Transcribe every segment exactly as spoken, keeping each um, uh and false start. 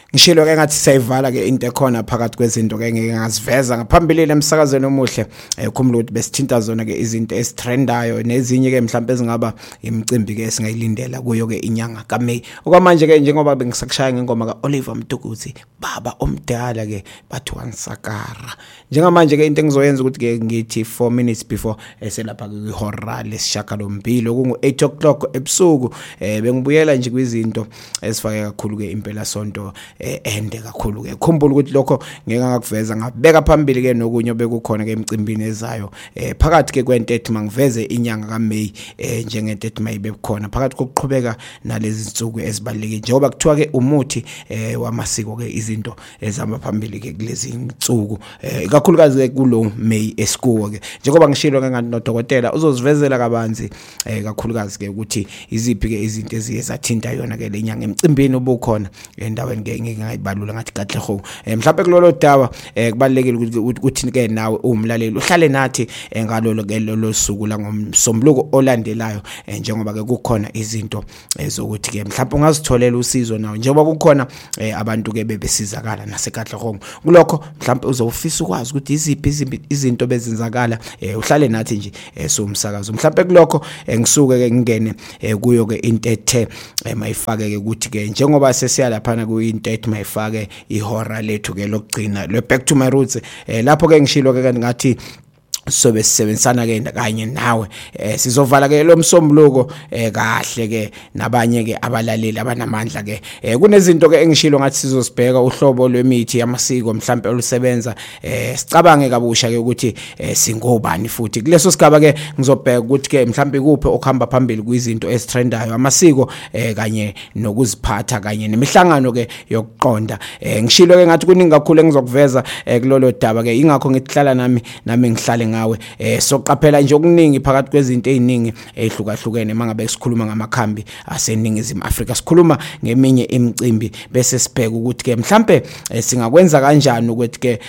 Ngishilo ke ngathi sayivala ke into ekhona phakathi kwezinto ke ngeke ngaziveza ngaphambili emsakazweni omuhle ekhumula ukuthi besithinta zona ke izinto esitrendayo nezinye ke mhlawumbe ezingaba imicimbi ke singayilindela kuyo ke inyanga kaMay. Okwamanje ke njengoba bengisakushaya ngengoma ka Oliver Mdukuzi baba omdala ke bathi wansakara. Njengamanje ke into engizoyenza ukuthi ke ngithi four minutes before eselapha ku ihora lesishakalombili okungu eight o'clock ebusuku bengibuyela nje kwizinto ezifake kakhulu ke impela sonto ende kakhulu ke khumbula ukuthi lokho ngeke ngakuveza ngabeka phambili ke nokunye bekukhona ke emcimbini ezayo phakathi ke kwentethe mangiveze inyanga kaMay njengentethe mayibe khona phakathi kokuqhubeka nalezi zinsuku ezibalulekile njengoba kuthiwa ke umuthi wamasiko ke izinto ezihamba phambili ke kulezi zinsuku ikakhulukazi ke kulo May esikuwo ke njengoba ngishilo ke ngathi nodokotela uzozivezela kabanzi ekakhulukazi ke ukuthi iziphi ke izinto eziye zathinta yona ke lenyanga emcimbini obukhona endaweni ke ngingayibalula ngathi kahle mhlawumbe kulolo daba kubalekile ukuthi ke nawe umlaleli uhlale nathi ngalolo ke lolo suku la ngomsombuluko olandelayo njengoba ke kukhona izinto ezokuthi ke mhlawumbe ungazitholela usizo nawe njengoba kukhona abantu ke bebesizakala nasekahlehongo kulokho mhlawumbe uzofisa ukwazi ukuthi iziphi izinto bezenzakala uhlale nathi nje somsakazo mhlawumbe kulokho ngisuke ke ngingene kuyo ke intethe mayifake ke ukuthi ke njengoba sesiya lapha na ku intethe mayifake ihora lethu ke lokugcina le back to my roots lapho ke ngishilo ke ngathi sobe sisebenzisana ke kanye nawe sizovala ke lo msombuluko kahle ke nabanye ke abalaleli abanamandla ke kunezinto ke engishilo ngathi sizosibheka uhlobo lwemithi yamasiko mhlawumbe olusebenza sicabange kabusha ke ukuthi singobani futhi kuleso sigaba ke ngizobheka ukuthi ke mhlawumbe kuphi okuhamba phambili kwizinto esitrendayo amasiko kanye nokuziphatha kanye nemihlangano ke yokuqonda ngishilo ke ngathi kuningi kakhulu engizokuveza kulolo daba ke ingakho ngithlala nami nami ngihlale ngawe soqaphela nje okuningi phakathi kwezinto eziningi ezihlukahlukene mangabe sikhuluma ngamakhambi aseningizimu Afrika sikhuluma ngeminye imicimbi bese sibheka ukuthi ke mhlambe singakwenza kanjani ukuthi ke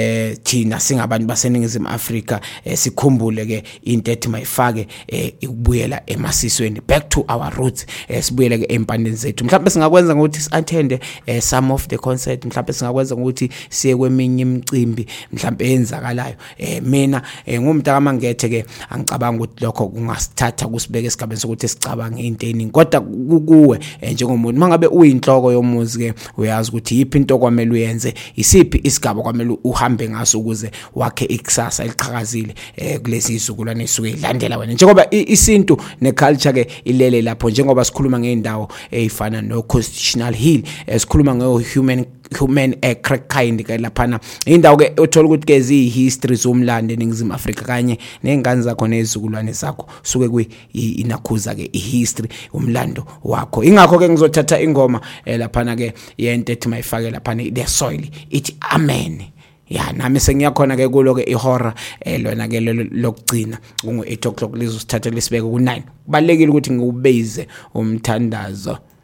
thina singabantu baseningizimu Afrika sikhumbule ke into ethi mayifake ukubuyela emasisweni back to our roots sibuyele ke empandeni zethu mhlambe singakwenza ngokuthi si-attend some of the concert mhlambe singakwenza ngokuthi siye kweminye imicimbi mhlambe eyenzakalayo mina ngumntaka mangethe ke angicabanga ukuthi lokho kungasithatha kusibeke esigabeni sokuthi sicabange into eningi kodwa kukuwe njengomuntu mangabe uyinhloko yomuzi ke uyazi ukuthi yipi into kwamele uyenze isiphi isigaba kwamele uhambe ngaso ukuze wakhe ikusasa eliqhakazile kulezi izukulwane esuke ilandela wena njengoba isintu neculture ke ilele lapho njengoba sikhuluma ngeindawo ezifana no Constitutional Hill sikhuluma ngo human human a crack kind ke laphana indawo ke uthola ukuthi ke zi history zomlando eningizimu Afrika kanye nezingane zakho nezizukulwane zakho suke kwi inakhuza ke ihistory umlando wakho ingakho ke ngizothatha ingoma laphana ke yento ethi mayifake laphana the soil ithi amen ya nami sengiyakhona ke kulo ke ihora lona ke lokugcina ungu eight o'clock lizosithatha lisibeke ku nine kubalekile ukuthi ngubeze umthandazo.